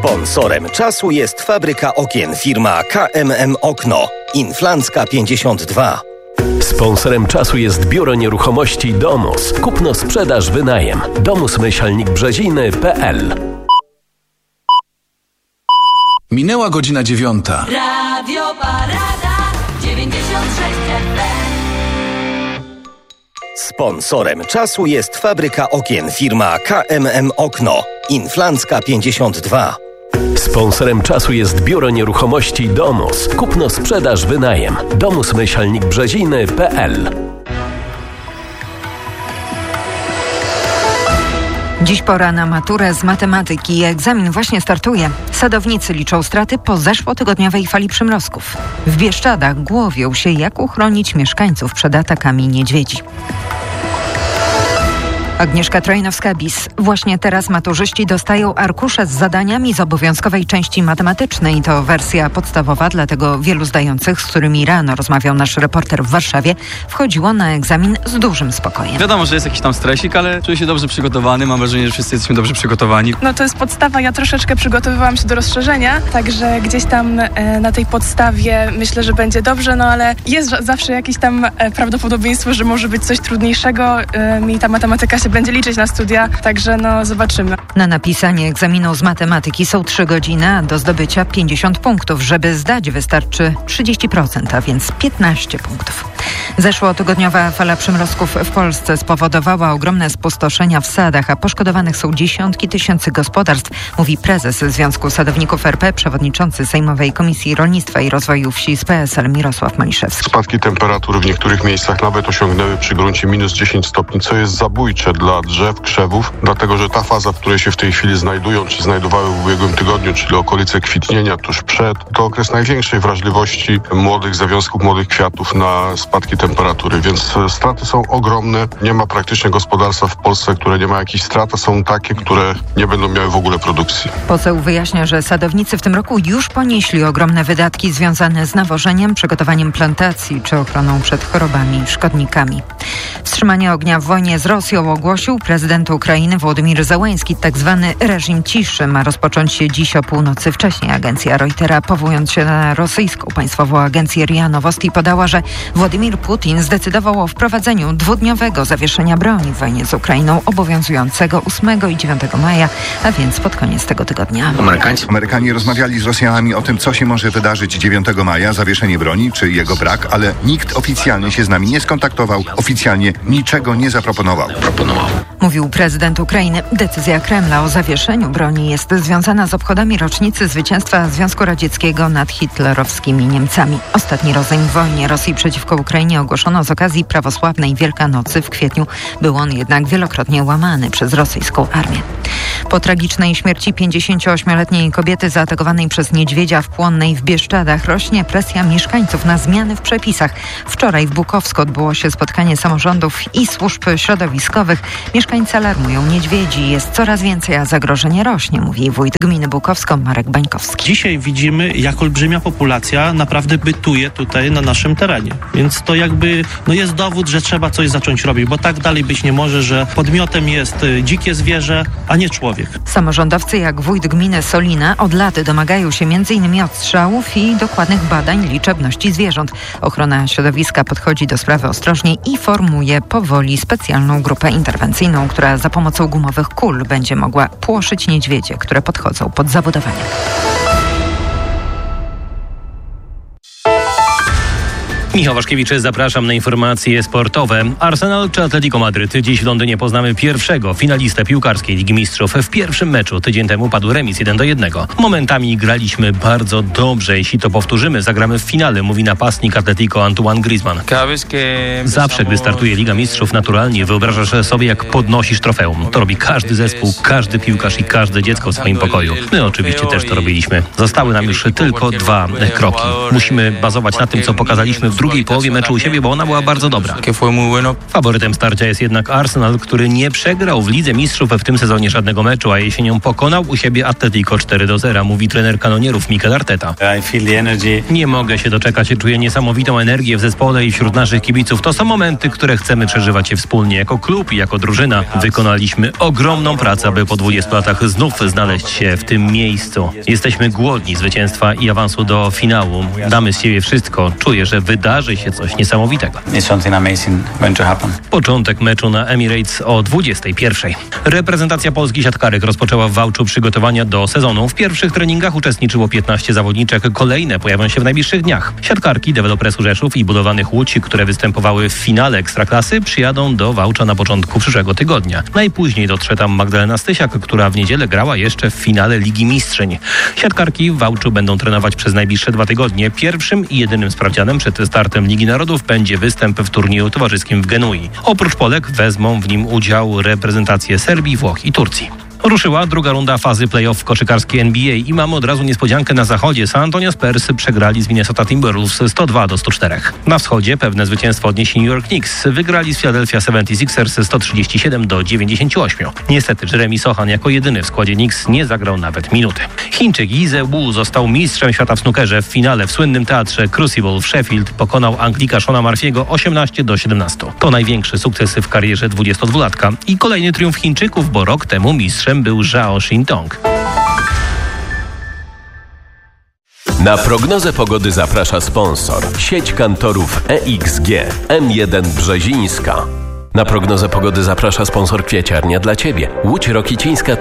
Sponsorem czasu jest fabryka okien firma KMM Okno. Inflancka 52. Sponsorem czasu jest Biuro Nieruchomości Domus. Kupno, sprzedaż, wynajem. Domus-Brzeziny.pl. Minęła godzina 9. Radio Parada 96 FM. Sponsorem czasu jest fabryka okien firma KMM Okno. Inflancka 52. Sponsorem czasu jest Biuro Nieruchomości Domus. Kupno, sprzedaż, wynajem. Domus-Brzeziny.pl. Dziś pora na maturę z matematyki. Egzamin właśnie startuje. Sadownicy liczą straty po zeszłotygodniowej fali przymrozków. W Bieszczadach głowią się, jak uchronić mieszkańców przed atakami niedźwiedzi. Agnieszka Trojnowska-Bis. Właśnie teraz maturzyści dostają arkusze z zadaniami z obowiązkowej części matematycznej. To wersja podstawowa, dlatego wielu zdających, z którymi rano rozmawiał nasz reporter w Warszawie, wchodziło na egzamin z dużym spokojem. Wiadomo, że jest jakiś tam stresik, ale czuję się dobrze przygotowany. Mam wrażenie, że wszyscy jesteśmy dobrze przygotowani. No to jest podstawa. Ja troszeczkę przygotowywałam się do rozszerzenia, także gdzieś tam na tej podstawie myślę, że będzie dobrze, no ale jest zawsze jakieś tam prawdopodobieństwo, że może być coś trudniejszego. Mi ta matematyka się będzie liczyć na studia, także no zobaczymy. Na napisanie egzaminu z matematyki są 3 godziny, a do zdobycia 50 punktów. Żeby zdać, wystarczy 30%, a więc 15 punktów. Zeszłotygodniowa fala przymrozków w Polsce spowodowała ogromne spustoszenia w sadach, a poszkodowanych są dziesiątki tysięcy gospodarstw, mówi prezes Związku Sadowników RP, przewodniczący Sejmowej Komisji Rolnictwa i Rozwoju Wsi z PSL Mirosław Maliszewski. Spadki temperatur w niektórych miejscach nawet osiągnęły przy gruncie minus 10 stopni, co jest zabójcze dla drzew, krzewów, dlatego że ta faza, w której się w tej chwili znajdują, czy znajdowały w ubiegłym tygodniu, czyli okolice kwitnienia, tuż przed, to okres największej wrażliwości młodych zawiązków, młodych kwiatów na spadki temperatury, więc straty są ogromne. Nie ma praktycznie gospodarstwa w Polsce, które nie ma jakichś strat, a są takie, które nie będą miały w ogóle produkcji. Poseł wyjaśnia, że sadownicy w tym roku już ponieśli ogromne wydatki związane z nawożeniem, przygotowaniem plantacji czy ochroną przed chorobami i szkodnikami. Wstrzymanie ognia w wojnie z Rosją ogłosił prezydent Ukrainy Wołodymyr Zełenski. Tak zwany reżim ciszy ma rozpocząć się dziś o północy. Wcześniej agencja Reutera, powołując się na rosyjską państwową agencję RIA Nowosti, podała, że Władimir Putin zdecydował o wprowadzeniu 2-dniowego zawieszenia broni w wojnie z Ukrainą, obowiązującego 8 i 9 maja, a więc pod koniec tego tygodnia. Amerykanie rozmawiali z Rosjanami o tym, co się może wydarzyć 9 maja, zawieszenie broni czy jego brak, ale nikt oficjalnie się z nami nie skontaktował, oficjalnie niczego nie zaproponował. Mówił prezydent Ukrainy. Decyzja Kremla o zawieszeniu broni jest związana z obchodami rocznicy zwycięstwa Związku Radzieckiego nad hitlerowskimi Niemcami. Ostatni rozejm w wojnie Rosji przeciwko Ukrainie ogłoszono z okazji prawosławnej Wielkanocy w kwietniu. Był on jednak wielokrotnie łamany przez rosyjską armię. Po tragicznej śmierci 58-letniej kobiety zaatakowanej przez niedźwiedzia w Płonnej w Bieszczadach rośnie presja mieszkańców na zmiany w przepisach. Wczoraj w Bukowsku odbyło się spotkanie samorządów i służb środowiskowych. Mieszkańcy alarmują niedźwiedzi. Jest coraz więcej, a zagrożenie rośnie, mówi wójt gminy Bukowsko Marek Bańkowski. Dzisiaj widzimy, jak olbrzymia populacja naprawdę bytuje tutaj na naszym terenie. Więc to jakby jest dowód, że trzeba coś zacząć robić, bo tak dalej być nie może, że podmiotem jest dzikie zwierzę, a nie człowiek. Samorządowcy jak wójt gminy Solina od lat domagają się m.in. odstrzałów i dokładnych badań liczebności zwierząt. Ochrona środowiska podchodzi do sprawy ostrożnie i formuje powoli specjalną grupę interwencyjną, która za pomocą gumowych kul będzie mogła płoszyć niedźwiedzie, które podchodzą pod zabudowania. Michał Waszkiewicz, zapraszam na informacje sportowe. Arsenal czy Atletico Madryt? Dziś w Londynie poznamy pierwszego finalistę piłkarskiej Ligi Mistrzów. W pierwszym meczu tydzień temu padł remis 1-1. Momentami graliśmy bardzo dobrze. Jeśli to powtórzymy, zagramy w finale, mówi napastnik Atletico Antoine Griezmann. Zawsze, gdy startuje Liga Mistrzów, naturalnie wyobrażasz sobie, jak podnosisz trofeum. To robi każdy zespół, każdy piłkarz i każde dziecko w swoim pokoju. My oczywiście też to robiliśmy. Zostały nam już tylko 2 kroki. Musimy bazować na tym, co pokazaliśmy w drugiej połowie meczu u siebie, bo ona była bardzo dobra. Faworytem starcia jest jednak Arsenal, który nie przegrał w Lidze Mistrzów w tym sezonie żadnego meczu, a jesienią pokonał u siebie Atletico 4-0, mówi trener kanonierów Mikel Arteta. Nie mogę się doczekać, czuję niesamowitą energię w zespole i wśród naszych kibiców. To są momenty, które chcemy przeżywać wspólnie jako klub i jako drużyna. Wykonaliśmy ogromną pracę, aby po 20 latach znów znaleźć się w tym miejscu. Jesteśmy głodni zwycięstwa i awansu do finału. Damy z siebie wszystko. Czuję, że wydarzy się coś niesamowitego. Początek meczu na Emirates o 21:00. Reprezentacja Polski siatkarek rozpoczęła w Wałczu przygotowania do sezonu. W pierwszych treningach uczestniczyło 15 zawodniczek. Kolejne pojawią się w najbliższych dniach. Siatkarki Dewelopresu Rzeszów i Budowanych Łódź, które występowały w finale Ekstraklasy, przyjadą do Wałcza na początku przyszłego tygodnia. Najpóźniej dotrze tam Magdalena Stysiak, która w niedzielę grała jeszcze w finale Ligi Mistrzyń. Siatkarki w Wałczu będą trenować przez najbliższe 2 tygodnie. Pierwszym i jedynym sprawdzianem przed startem Ligi Narodów będzie występ w turnieju towarzyskim w Genui. Oprócz Polek wezmą w nim udział reprezentacje Serbii, Włoch i Turcji. Ruszyła druga runda fazy play-off w koszykarskiej NBA i mamy od razu niespodziankę na zachodzie. San Antonio Spurs przegrali z Minnesota Timberwolves 102-104. Na wschodzie pewne zwycięstwo odnieśli New York Knicks. Wygrali z Philadelphia 76ers 137-98. Niestety Jeremy Sohan jako jedyny w składzie Knicks nie zagrał nawet minuty. Chińczyk Yi Ze-woo został mistrzem świata w snookerze. W finale w słynnym teatrze Crucible w Sheffield pokonał Anglika Shona Murphy'ego 18-17. To największy sukces w karierze 22-latka i kolejny triumf Chińczyków, bo rok temu mistrzem był Zhao Xintong. Na prognozę pogody zaprasza sponsor. Sieć kantorów EXG, M1 Brzezińska. Na prognozę pogody zaprasza sponsor Kwieciarnia dla Ciebie. Łódź Rokicińska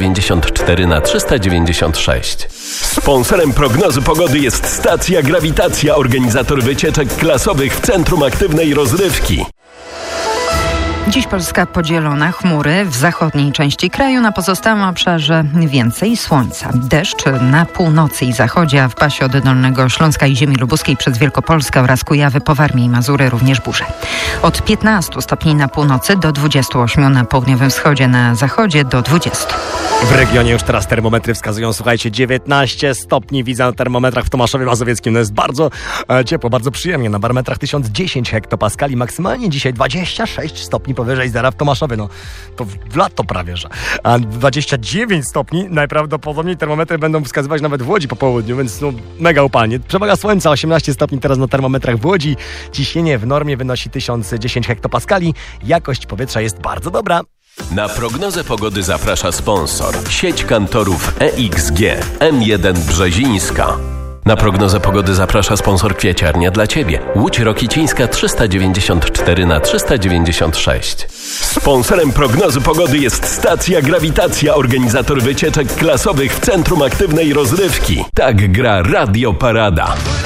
394/396. Sponsorem prognozy pogody jest stacja Grawitacja, organizator wycieczek klasowych w Centrum Aktywnej Rozrywki. Dziś Polska podzielona, chmury w zachodniej części kraju, na pozostałym obszarze więcej słońca. Deszcz na północy i zachodzie, a w pasie od Dolnego Śląska i ziemi lubuskiej przez Wielkopolskę oraz Kujawy po Warmii i Mazury również burze. Od 15 stopni na północy do 28 na południowym wschodzie, na zachodzie do 20. W regionie już teraz termometry wskazują, słuchajcie, 19 stopni widzę na termometrach w Tomaszowie Mazowieckim. No jest bardzo ciepło, bardzo przyjemnie. Na barometrach 1010 hektopaskali, maksymalnie dzisiaj 26 stopni powyżej zera w Tomaszowie. No to w lato prawie, że. A 29 stopni najprawdopodobniej termometry będą wskazywać nawet w Łodzi po południu, więc no mega upalnie. Przewaga słońca 18 stopni teraz na termometrach w Łodzi. Ciśnienie w normie wynosi 1010 hektopaskali. Jakość powietrza jest bardzo dobra. Na prognozę pogody zaprasza sponsor. Sieć kantorów EXG, M1 Brzezińska. Na prognozę pogody zaprasza sponsor Kwieciarnia dla Ciebie. Łódź Rokicińska 394/396. Sponsorem prognozy pogody jest stacja Grawitacja, organizator wycieczek klasowych w Centrum Aktywnej Rozrywki. Tak gra Radio Parada.